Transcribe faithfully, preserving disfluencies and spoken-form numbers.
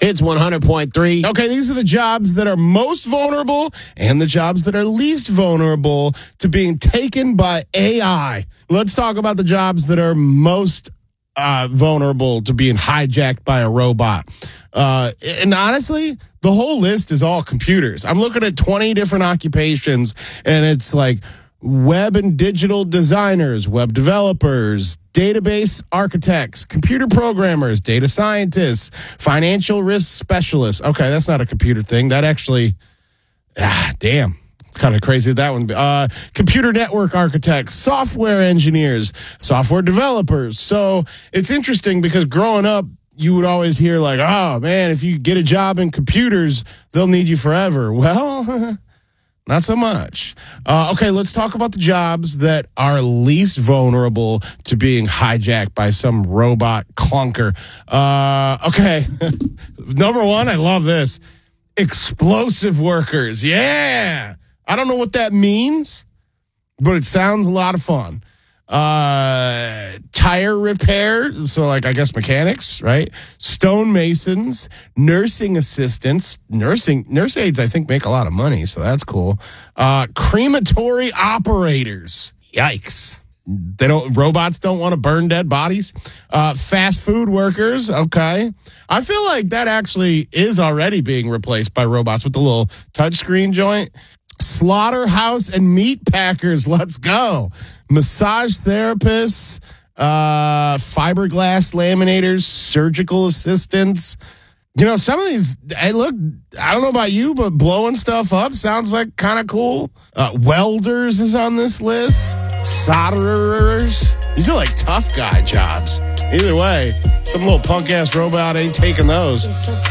It's one hundred point three. Okay, these are the jobs that are most vulnerable and the jobs that are least vulnerable to being taken by A I. Let's talk about the jobs that are most uh, vulnerable to being hijacked by a robot. Uh, and honestly, the whole list is all computers. I'm looking at twenty different occupations, and it's like web and digital designers, web developers, database architects, computer programmers, data scientists, financial risk specialists. Okay, that's not a computer thing. That actually, ah, damn. It's kind of crazy that one. Uh, computer network architects, software engineers, software developers. So it's interesting because growing up, you would always hear like, oh, man, if you get a job in computers, they'll need you forever. Well, not so much. Uh, okay, let's talk about the jobs that are least vulnerable to being hijacked by some robot clunker. Uh, okay, number one, I love this. Explosive workers. Yeah. I don't know what that means, but it sounds a lot of fun. Uh, tire repair, so like I guess mechanics, right? Stone masons, nursing assistants, nursing nurse aides. I think make a lot of money, so that's cool. Uh, crematory operators. Yikes! They don't. Robots don't want to burn dead bodies. Uh, fast food workers. Okay, I feel like that actually is already being replaced by robots with the little touchscreen joint. Slaughterhouse and meat packers. Let's go. Massage therapists, uh, fiberglass laminators, surgical assistants. You know, some of these, hey, look, I don't know about you, but blowing stuff up sounds like kind of cool. Uh, welders is on this list. Solderers. These are like tough guy jobs. Either way, some little punk ass robot ain't taking those.